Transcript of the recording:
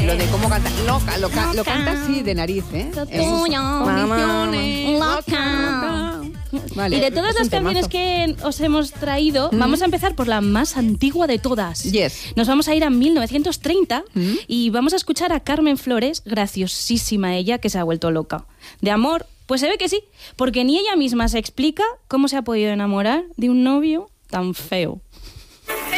lo de cómo canta. Loca, lo canta así de nariz, ¿eh? Loca. Vale, Y de todas las canciones que os hemos traído, vamos a empezar por la más antigua de todas. Yes. Nos vamos a ir a 1930 y vamos a escuchar a Carmen Flores, graciosísima ella, que se ha vuelto loca. De amor, pues se ve que sí, porque ni ella misma se explica cómo se ha podido enamorar de un novio tan feo.